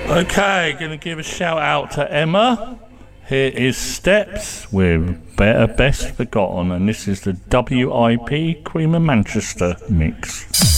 Okay, gonna give a shout out to Emma. Here is Steps with Better Best Forgotten, and this is the WIP Cream of Manchester mix.